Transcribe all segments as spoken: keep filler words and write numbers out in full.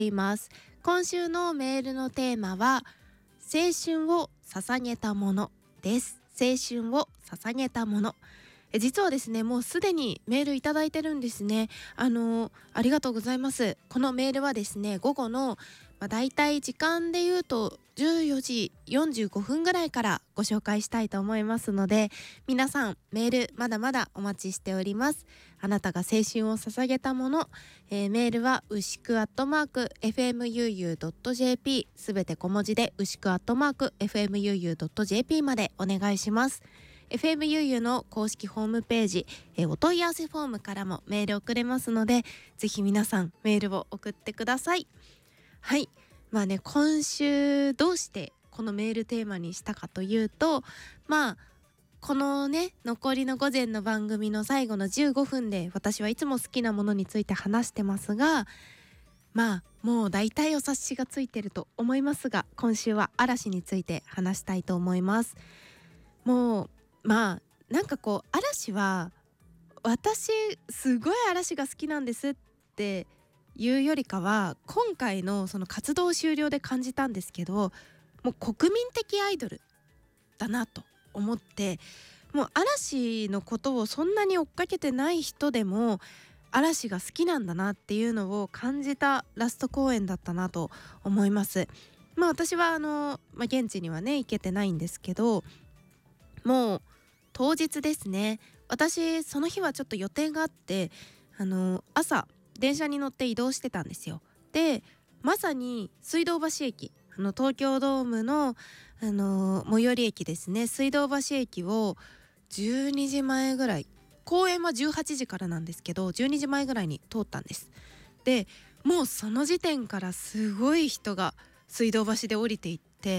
います。今週のメールのテーマは青春を捧げたものです。青春を捧げたもの、え実はですね、もうすでにメールいただいてるんですね。あのありがとうございます。このメールはですね、午後の、まあ、だいたい時間で言うとじゅうよじよんじゅうごふんぐらいからご紹介したいと思いますので、皆さんメールまだまだお待ちしております。あなたが青春を捧げたもの、えー、メールはうしくアットマーク エフエムユーユードットジェーピー すべて小文字でうしくアットマーク エフエムユーユードットジェーピー までお願いします。エフエムユーユー の公式ホームページ、えー、お問い合わせフォームからもメール送れますので、ぜひ皆さんメールを送ってください。はい、まあね、今週どうしてこのメールテーマにしたかというと、まあこのね残りの午前の番組の最後のじゅうごふんで私はいつも好きなものについて話してますが、まあもう大体お察しがついてると思いますが、今週は嵐について話したいと思います。もうまあなんかこう嵐は私すごい嵐が好きなんですっていうよりかは、今回のその活動終了で感じたんですけど、もう国民的アイドルだなと思って、もう嵐のことをそんなに追っかけてない人でも嵐が好きなんだなっていうのを感じたラスト公演だったなと思います。まあ私はあの、まあ、現地にはね行けてないんですけど、もう当日ですね、私その日はちょっと予定があって、あの朝電車に乗って移動してたんですよ。でまさに水道橋駅、あの東京ドームの、あの最寄り駅ですね、水道橋駅をじゅうにじまえぐらい、公演はじゅうはちじからなんですけどじゅうにじまえぐらいに通ったんです。でもうその時点からすごい人が水道橋で降りていって、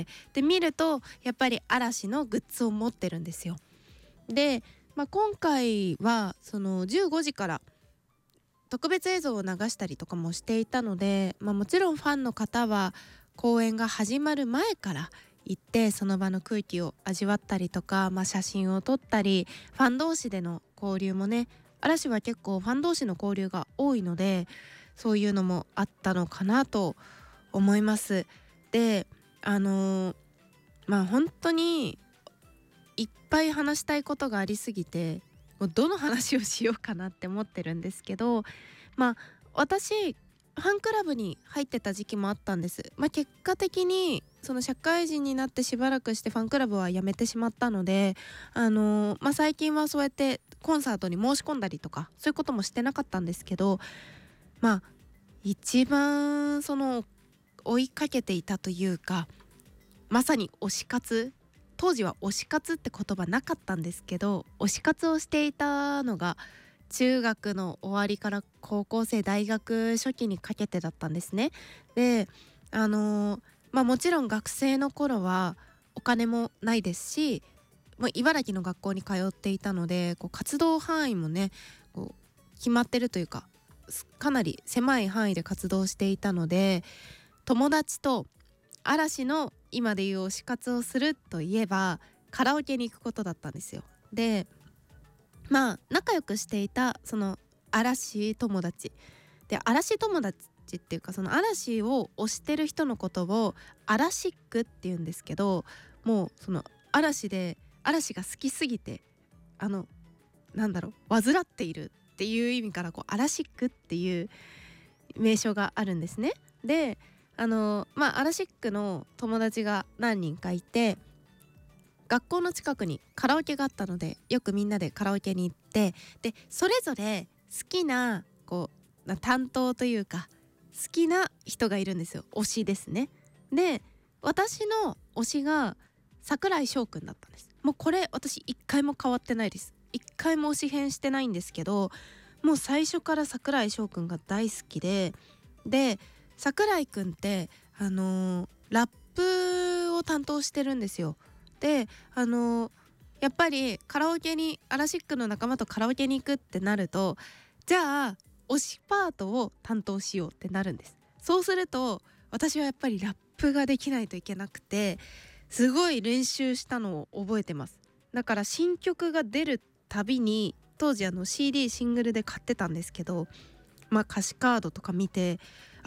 で見るとやっぱり嵐のグッズを持ってるんですよ。で、まあ、今回はそのじゅうごじから特別映像を流したりとかもしていたので、まあ、もちろんファンの方は公演が始まる前から行ってその場の空気を味わったりとか、まあ、写真を撮ったり、ファン同士での交流もね、嵐は結構ファン同士の交流が多いので、そういうのもあったのかなと思います。であのー、まあ本当にいっぱい話したいことがありすぎて、もうどの話をしようかなって思ってるんですけど、まあ私ファンクラブに入ってた時期もあったんです。まあ結果的にその社会人になってしばらくしてファンクラブは辞めてしまったので、あのー、まあ最近はそうやってコンサートに申し込んだりとかそういうこともしてなかったんですけど、まあ一番その追いかけていたというか、まさに推し活、当時は推し活って言葉なかったんですけど、推し活をしていたのが中学の終わりから高校生大学初期にかけてだったんですね。であのー、まあもちろん学生の頃はお金もないですし、もう茨城の学校に通っていたので、こう活動範囲もねこう決まってるというか、かなり狭い範囲で活動していたので、友達と嵐の今でいう推し活をするといえばカラオケに行くことだったんですよ。でまあ仲良くしていたその嵐友達で、嵐友達っていうかその嵐を推してる人のことをアラシックって言うんですけど、もうその嵐で嵐が好きすぎて、あのなんだろう患っているっていう意味からこうアラシックっていう名称があるんですね。であのまあアラシックの友達が何人かいて、学校の近くにカラオケがあったのでよくみんなでカラオケに行って、でそれぞれ好きなこう担当というか好きな人がいるんですよ。推しですね。で私の推しが桜井翔くんだったんです。もうこれ私一回も変わってないです。一回も推し変してないんですけど、もう最初から桜井翔くんが大好きで、で桜井くんってあのー、ラップを担当してるんですよ。であのー、やっぱりカラオケにアラシックの仲間とカラオケに行くってなると、じゃあ推しパートを担当しようってなるんです。そうすると私はやっぱりラップができないといけなくて、すごい練習したのを覚えてます。だから新曲が出るたびに当時あの シーディー シングルで買ってたんですけど、まあ歌詞カードとか見て、あ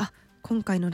今回の